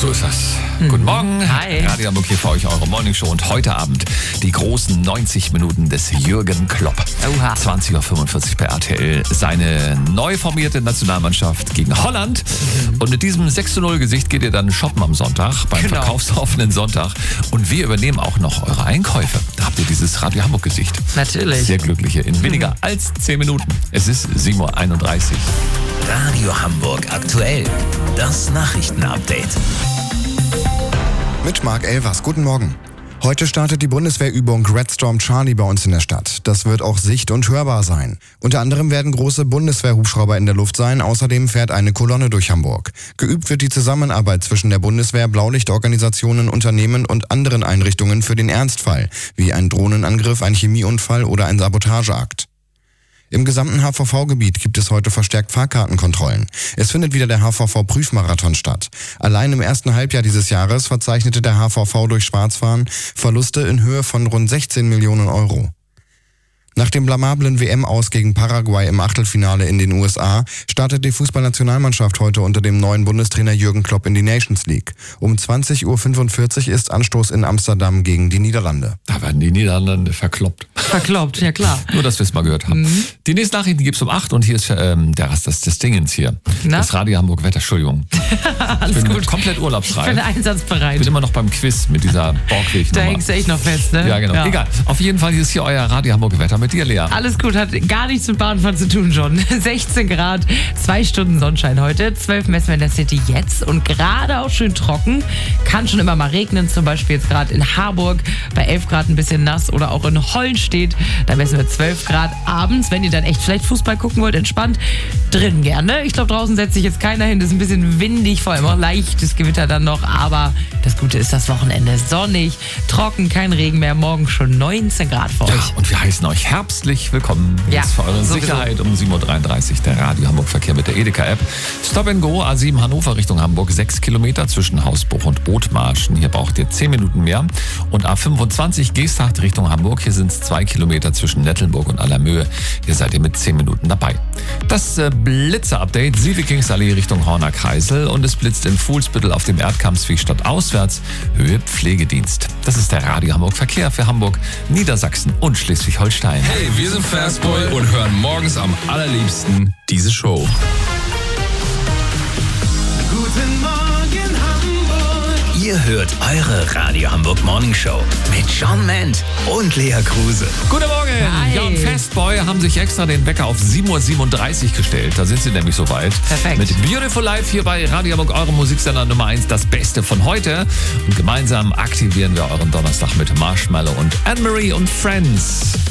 So ist das. Guten Morgen. Hi. Radio Hamburg hier für euch, eure Morningshow. Und heute Abend die großen 90 Minuten des Jürgen Klopp. Oha. 20.45 Uhr bei RTL. Seine neu formierte Nationalmannschaft gegen Holland. Und mit diesem 6:0-Gesicht geht ihr dann shoppen am Sonntag, beim Genau. verkaufsoffenen Sonntag. Und wir übernehmen auch noch eure Einkäufe. Da habt ihr dieses Radio Hamburg-Gesicht. Natürlich. Sehr glückliche in weniger als 10 Minuten. Es ist 7:31 Uhr. Radio Hamburg aktuell. Das Nachrichtenupdate. Mit Marc Elvers. Guten Morgen. Heute startet die Bundeswehrübung Red Storm Charlie bei uns in der Stadt. Das wird auch sicht- und hörbar sein. Unter anderem werden große Bundeswehrhubschrauber in der Luft sein. Außerdem fährt eine Kolonne durch Hamburg. Geübt wird die Zusammenarbeit zwischen der Bundeswehr, Blaulichtorganisationen, Unternehmen und anderen Einrichtungen für den Ernstfall, wie ein Drohnenangriff, ein Chemieunfall oder ein Sabotageakt. Im gesamten HVV-Gebiet gibt es heute verstärkt Fahrkartenkontrollen. Es findet wieder der HVV-Prüfmarathon statt. Allein im ersten Halbjahr dieses Jahres verzeichnete der HVV durch Schwarzfahren Verluste in Höhe von rund 16 Millionen Euro. Nach dem blamablen WM-Aus gegen Paraguay im Achtelfinale in den USA startet die Fußballnationalmannschaft heute unter dem neuen Bundestrainer Jürgen Klopp in die Nations League. Um 20.45 Uhr ist Anstoß in Amsterdam gegen die Niederlande. Da werden die Niederlande verkloppt. Verkloppt, ja klar. Nur, dass wir es mal gehört haben. Die nächsten Nachrichten gibt's um 8 und hier ist das Dingens hier. Na? Das Radio Hamburg Wetter, Entschuldigung. Alles Ich bin gut. komplett Ich urlaubsreif. bin Ich einsatzbereit. bin immer noch beim Quiz mit dieser Borgweg. Da hängst du echt noch fest, ne? Ja, genau. Egal. Auf jeden Fall, hier ist hier euer Radio Hamburg Wetter mit dir, Lea. Alles gut, hat gar nichts mit Bahnfahren zu tun schon. 16 Grad, 2 Stunden Sonnenschein heute, 12 messen wir in der City jetzt und gerade auch schön trocken. Kann schon immer mal regnen, zum Beispiel jetzt gerade in Harburg, bei 11 Grad ein bisschen nass oder auch in Hollenstedt, da messen wir 12 Grad abends. Wenn ihr dann echt vielleicht Fußball gucken wollt, entspannt, drin gerne. Ich glaube, draußen setzt sich jetzt keiner hin, das ist ein bisschen windig, vor allem auch leichtes Gewitter dann noch, aber das Gute ist das Wochenende sonnig, trocken, kein Regen mehr, morgen schon 19 Grad für euch. Ja, und wir heißen euch herzlich willkommen. Ja, Jetzt für eure sowieso. Sicherheit um 7:33 Uhr der Radio Hamburg Verkehr mit der Edeka-App. Stop and Go, A7 Hannover Richtung Hamburg, 6 Kilometer zwischen Hausbruch und Othmarschen. Hier braucht ihr 10 Minuten mehr. Und A25 Geesthacht Richtung Hamburg, hier sind es 2 Kilometer zwischen Nettelburg und Allermöhe. Hier seid ihr mit 10 Minuten dabei. Das Blitzer-Update, Sievekingsallee Richtung Horner Kreisel und es blitzt in Fuhlsbüttel auf dem Erdkampsweg stadtauswärts, Höhe Pflegedienst. Das ist der Radio Hamburg Verkehr für Hamburg, Niedersachsen und Schleswig-Holstein. Hey, wir sind Fastboy und hören morgens am allerliebsten diese Show. Guten Morgen Hamburg. Ihr hört eure Radio Hamburg Morning Show mit John Ment und Lea Kruse. Guten Morgen! Hi. Ja, und Fastboy haben sich extra den Wecker auf 7:37 Uhr gestellt. Da sind sie nämlich soweit. Perfekt. Mit Beautiful Life hier bei Radio Hamburg, eurem Musiksender Nummer 1, das Beste von heute. Und gemeinsam aktivieren wir euren Donnerstag mit Marshmallow und Anne-Marie und Friends.